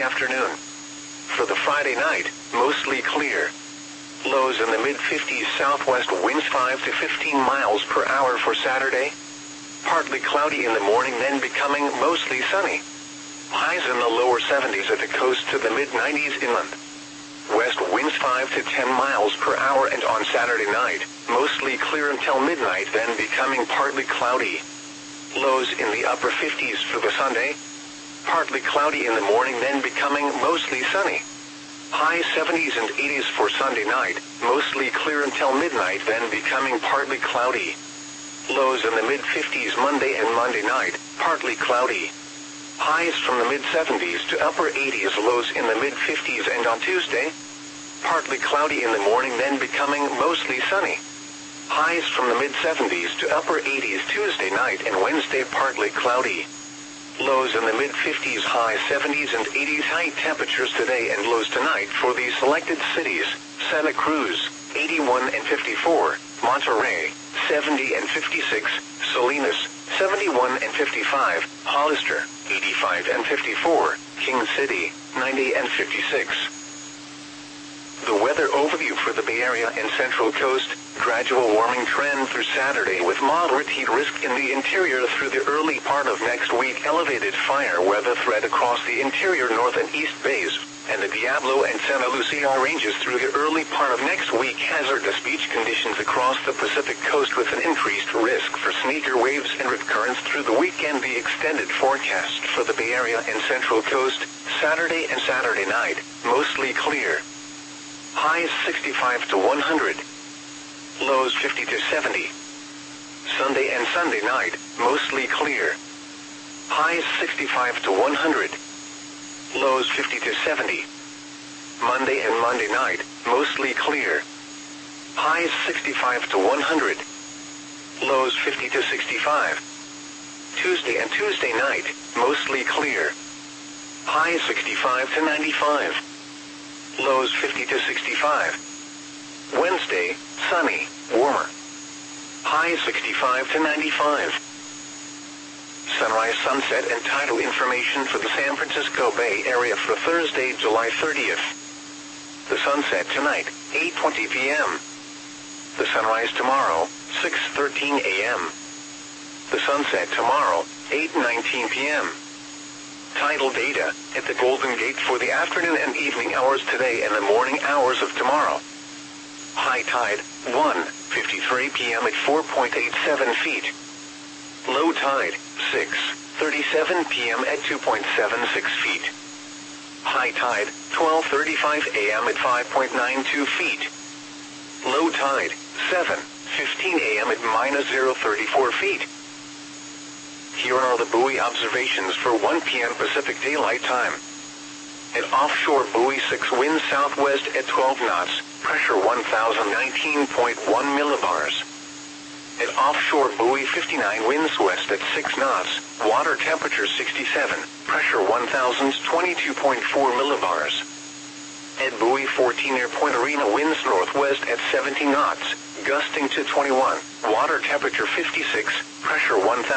afternoon. For the Friday night, mostly clear. Lows in the mid-50s, southwest winds 5 to 15 miles per hour for Saturday. Partly cloudy in the morning, then becoming mostly sunny. Highs in the lower 70s at the coast to the mid-90s inland. West winds 5 to 10 miles per hour, and on Saturday night, mostly clear until midnight, then becoming partly cloudy. Lows in the upper 50s for the Sunday. Partly cloudy in the morning, then becoming mostly sunny. High 70s and 80s for Sunday night, mostly clear until midnight, then becoming partly cloudy. Lows in the mid-50s Monday and Monday night, partly cloudy. Highs from the mid-70s to upper 80s, lows in the mid-50s, and on Tuesday, partly cloudy in the morning, then becoming mostly sunny. Highs from the mid-70s to upper 80s Tuesday night, and Wednesday partly cloudy. Lows in the mid-50s, high 70s and 80s. High temperatures today and lows tonight for these selected cities: Santa Cruz, 81 and 54, Monterey, 70 and 56, Salinas, 71 and 55, Hollister, 85 and 54, King City, 90 and 56. The weather overview for the Bay Area and Central Coast: gradual warming trend through Saturday with moderate heat risk in the interior through the early part of next week. Elevated fire weather threat across the interior North and East Bays and the Diablo and Santa Lucia ranges through the early part of next week. Hazardous beach conditions across the Pacific coast with an increased risk for sneaker waves and rip currents through the weekend. The extended forecast for the Bay Area and Central Coast: Saturday and Saturday night, mostly clear. Highs 65 to 100. Lows 50 to 70. Sunday and Sunday night, mostly clear. Highs 65 to 100. Lows 50 to 70. Monday and Monday night, mostly clear. Highs 65 to 100. Lows 50 to 65. Tuesday and Tuesday night, mostly clear. Highs 65 to 95. Lows 50 to 65. Wednesday, sunny, warmer. Highs 65 to 95. Sunrise, sunset, and tidal information for the San Francisco Bay Area for Thursday, July 30th. The sunset tonight, 8:20 p.m. The sunrise tomorrow, 6:13 a.m. The sunset tomorrow, 8:19 p.m. Tidal data at the Golden Gate for the afternoon and evening hours today and the morning hours of tomorrow. High tide, 1:53 p.m. at 4.87 feet. Low tide, 6:37 p.m. at 2.76 feet. High tide, 12:35 a.m. at 5.92 feet. Low tide, 7:15 a.m. at -0.34 feet. Here are the buoy observations for 1 p.m. Pacific Daylight Time. At offshore buoy 6, winds southwest at 12 knots, pressure 1019.1 millibars. At offshore buoy 59, winds west at 6 knots, water temperature 67, pressure 1022.4 millibars. At buoy 14 near Point Arena, winds northwest at 17 knots, gusting to 21, water temperature 56, pressure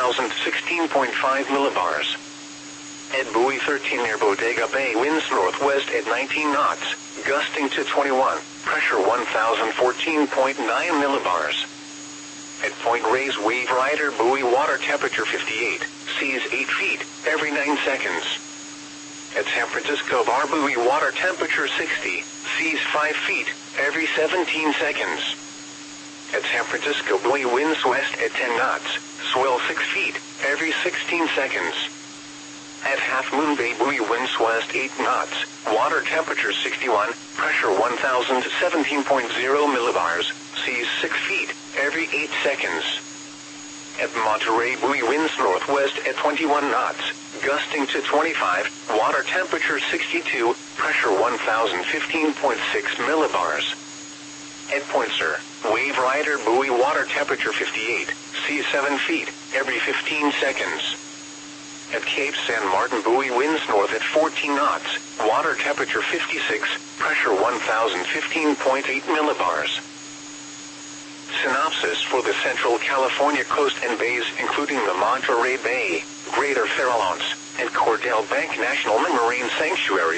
1016.5 millibars. At buoy 13 near Bodega Bay, winds northwest at 19 knots, gusting to 21, pressure 1014.9 millibars. At Point Reyes Wave Rider buoy, water temperature 58, seas 8 feet every 9 seconds. At San Francisco Bar buoy, water temperature 60, seas 5 feet every 17 seconds. At San Francisco buoy, winds west at 10 knots, swell 6 feet every 16 seconds. At Half Moon Bay buoy, winds west 8 knots, water temperature 61, pressure 1017.0 millibars, seas 6 feet every 8 seconds. At Monterey buoy, winds northwest at 21 knots, gusting to 25, water temperature 62, pressure 1015.6 millibars. At Point Sur, Wave Rider buoy, water temperature 58, seas 7 feet every 15 seconds. At Cape San Martin buoy, winds north at 14 knots, water temperature 56, pressure 1015.8 millibars. Synopsis for the Central California coast and bays, including the Monterey Bay, Greater Farallones, and Cordell Bank National Marine Sanctuary.